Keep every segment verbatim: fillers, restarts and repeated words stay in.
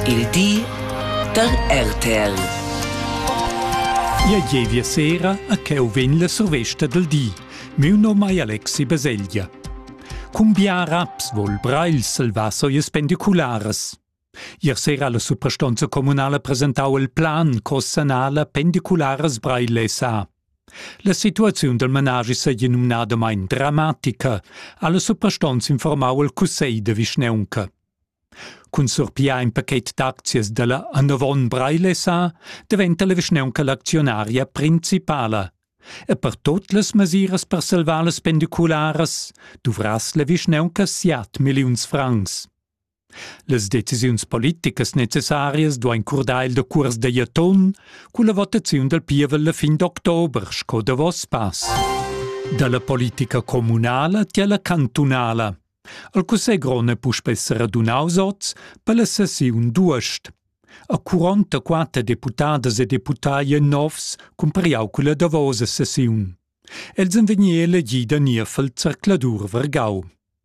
Il di der R T L. Ja jevia sera a cheu ven la survesta del di. Meu nome è Alexi Baseglia. Cum bia raps vol brail salvasso ies pendiculares. Ier sera la suprastanza comunale presentau il plan cossanala pendiculares braille sa. La situazione del menage sa genominada main dramatica. Alla suprastanza informau il Cussei de Vischneunca. Cun surpia in paquet d'aczies della Anavon braille sa, diventa la Vischneunca l'aczionaria principala. E per tot les mesires per salvar les pendiculares, duvras la Vischneunca siat milions francs. Les decisiuns politicas necessarias duain curdar il de curs de jaton, cu la votazione del pievel la fin d'october, sco de vos pas. Dalla politica comunala tia la cantunala. Al Cussei grone pu spesser adunaus oz per la sessiun d'uost. A quarantaquattro deputadas e deputaie novs cumperiau cu la davosa sessiun. Els en vegnie elegir da niefel cercladur vergau.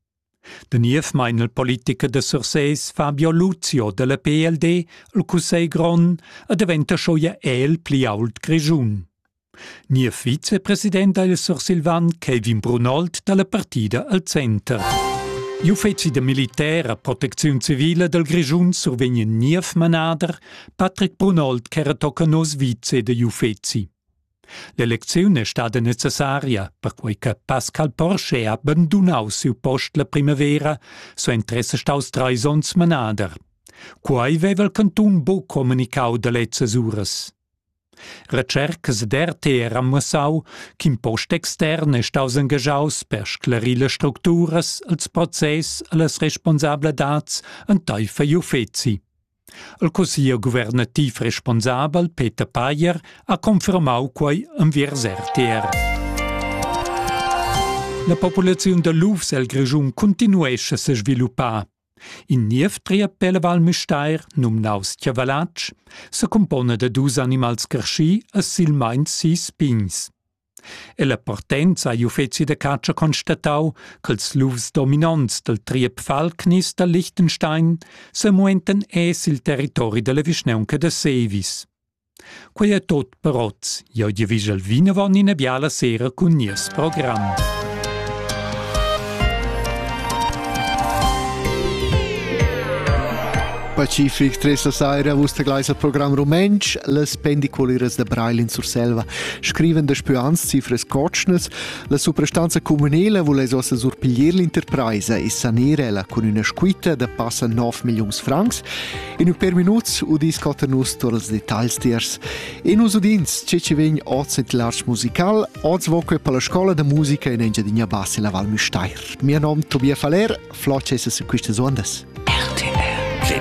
Da nief mein il politica de Surseis Fabio Luzio de la P L D al Cussei gron a diventa schoia el pli ault Grischun. Nief vicepresident del Sursilvan Kevin Brunold dalla partida al Center. Gli uffici de militare a protezione civile del Grischun survegnen nief manader, Patrick Brunold ch'era tocca nos vice de gli uffici. L'elezione è stata necessaria, per cui che Pascal Porsche ha abbandonato il suo posto la primavera, so interesse staus traisons manader. Quai aveva il cantun bo comunicato de letzes uras. Recercas d'R T R ammassau che post externe è staus engagiaus per sclarir le structuras, els process e les responsabilitats en taifa gli uffici. Il Consiglio governativ responsabel, Peter Payer, ha confermau quai enviers R T R. La popolazione de l'Uvs el Grischun continuesce a se sviluppar. In Nieftria per la Val Müstair, numnaus Chiavalatsch, se compone de dus animals carschi e silmain sis pins. E la portenza agli uffici de caccia constatau che els luvs dominants del triep Falknis del Liechtenstein se muenten es il territori della Vischneunca de Sevis. Quei è tot per oz, io gli visel vinavon in abbiala sera con nies program. Pacific tres la saira vusta gleis al program Rumensch, les pendiculiras de Braille in Surselva scriven de spuans cifres cotschnes, la suprastanza comunela vules ossa surpiglier l'interpresa e sanerela con una squita de passa nove milions francs. In un per minuts udis cotternus tor els detalls tiers. In us udins cece vegn oz et large musical, oz voque per la scola de musica in Engiadinha Bassi la Val Müstair. Mio nom Tobia Faler, floce se quistes ondas.